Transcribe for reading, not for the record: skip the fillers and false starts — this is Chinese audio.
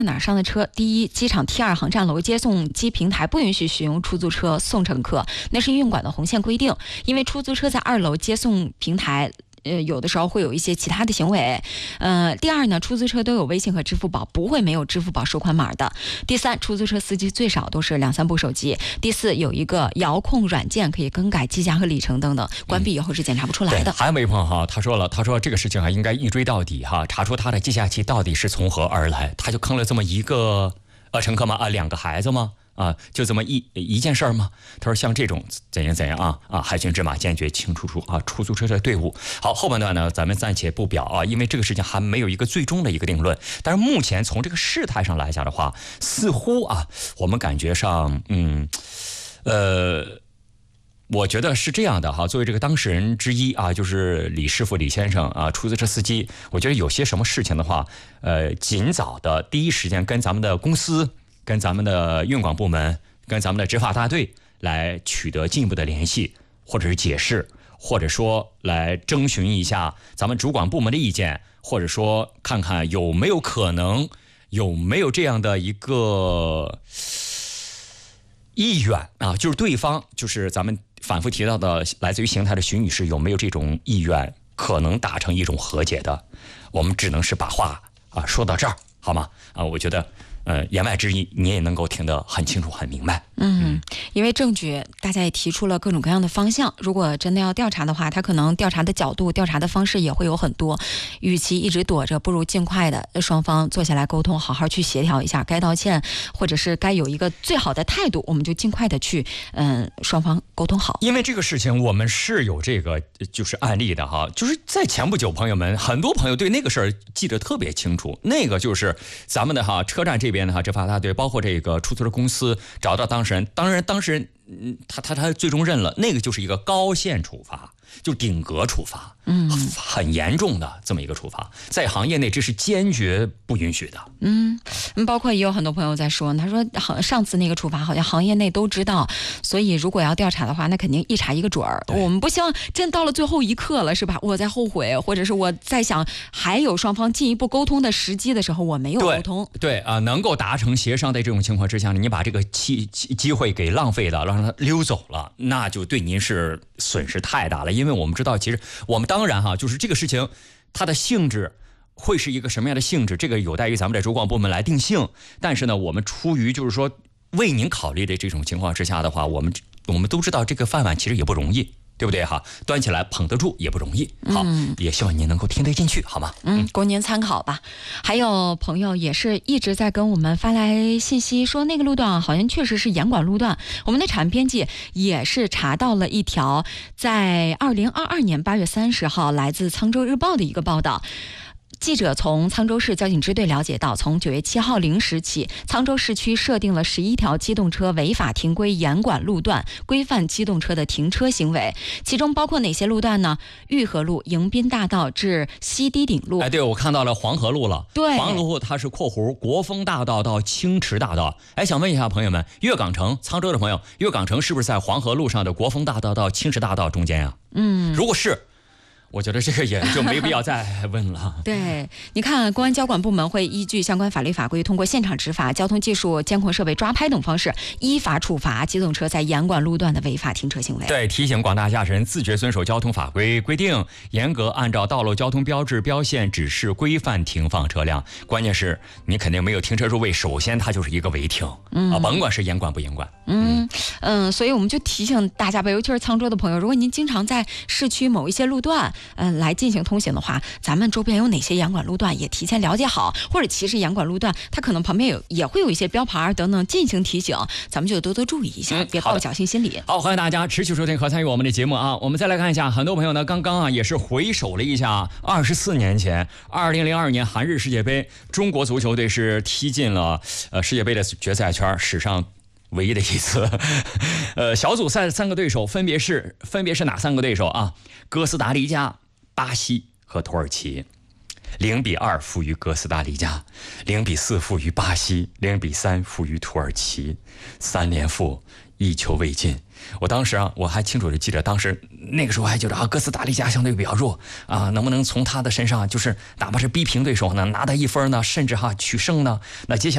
哪儿上的车？第一，机场 T2 航站楼接送机平台不允许使用出租车送乘客，那是运管的红线规定。因为出租车在2楼接送平台。有的时候会有一些其他的行为。第二呢，出租车都有微信和支付宝，不会没有支付宝收款码的。第三，出租车司机最少都是2-3部手机。第四，有一个遥控软件可以更改机价和里程等等，关闭以后是检查不出来的。 还有一位朋友哈，他说这个事情还应该一追到底哈，查出他的计价器到底是从何而来，他就坑了这么一个乘客吗？2个孩子吗？就这么一件事儿吗？他说像这种怎样海巡芝麻坚决清除出租车的队伍。好，后半段呢咱们暂且不表因为这个事情还没有一个最终的一个定论。但是目前从这个事态上来讲的话，似乎我们感觉上我觉得是这样的哈，作为这个当事人之一就是李师傅李先生出租车司机，我觉得有些什么事情的话，尽早的第一时间跟咱们的公司。跟咱们的运管部门，跟咱们的执法大队来取得进一步的联系，或者是解释，或者说来征询一下咱们主管部门的意见，或者说看看有没有可能，有没有这样的一个意愿就是对方，就是咱们反复提到的来自于邢台的徐女士，有没有这种意愿，可能达成一种和解的。我们只能是把话说到这儿，好吗？我觉得。言外之意你也能够听得很清楚很明白。 因为证据大家也提出了各种各样的方向，如果真的要调查的话，他可能调查的角度调查的方式也会有很多，与其一直躲着，不如尽快的双方坐下来沟通，好好去协调一下，该道歉或者是该有一个最好的态度，我们就尽快的去双方沟通好。 因为这个事情我们是有这个就是案例的哈，就是在前不久，朋友们很多朋友对那个事儿记得特别清楚，那个就是咱们的车站这边的执法大队，包括这个出租车公司找到当事人，当事人他最终认了，那个就是一个高限处罚，就顶格处罚，很严重的这么一个处罚，在行业内这是坚决不允许的。 包括也有很多朋友在说，他说上次那个处罚好像行业内都知道，所以如果要调查的话，那肯定一查一个准儿。我们不希望真到了最后一刻了，是吧？我在后悔，或者是我在想还有双方进一步沟通的时机的时候，我没有沟通。 对能够达成协商的这种情况之下，你把这个机会给浪费了，让他溜走了，那就对您是损失太大了。因为我们知道，其实我们当然就是这个事情它的性质会是一个什么样的性质，这个有待于咱们的主管部门来定性。但是呢，我们出于就是说为您考虑的这种情况之下的话，我们都知道这个饭碗其实也不容易，对不对端起来捧得住也不容易。好，也希望您能够听得进去，好吗？ 供您参考吧。还有朋友也是一直在跟我们发来信息说，那个路段好像确实是严管路段。我们的产编辑也是查到了一条在2022年8月30号来自沧州日报的一个报道。记者从沧州市交警支队了解到，从9月7号0时起，沧州市区设定了11条机动车违法停归严管路段，规范机动车的停车行为。其中包括哪些路段呢？玉河路迎宾大道至西堤顶路。 对，我看到了黄河路了。 对， 黄河路它是括弧国风大道到清池大道。想问一下朋友们，粤港城沧州的朋友，粤港城是不是在黄河路上的国风大道到清池大道中间呀？如果是，我觉得这个也就没必要再问了。 对，你看公安交管部门会依据相关法律法规，通过现场执法、交通技术、监控设备抓拍等方式，依法处罚机动车在严管路段的违法停车行为。 对，提醒广大驾驶人自觉遵守交通法规规定，严格按照道路交通标志、标线指示规范停放车辆。关键是你肯定没有停车入位，首先它就是一个违停甭管是严管不严管。 所以我们就提醒大家吧，尤其是沧州的朋友，如果您经常在市区某一些路段来进行通行的话，咱们周边有哪些严管路段也提前了解好，或者其实严管路段它可能旁边也会有一些标牌等等进行提醒，咱们就多多注意一下，别抱侥幸心理。 好，欢迎大家持续收听和参与我们的节目我们再来看一下，很多朋友呢刚刚也是回首了一下24年前2002年韩日世界杯，中国足球队是踢进了世界杯的决赛圈，史上唯一的一次。小组赛3个对手分别是哪3个对手哥斯达黎加、巴西和土耳其。0-2负于哥斯达黎加，0-4负于巴西，0-3负于土耳其，3连负，1球未进。我当时我还清楚的记得，当时那个时候还觉得哥斯达黎加相对比较弱能不能从他的身上就是哪怕是逼平对手呢，拿到1分呢，甚至取胜呢？那接下来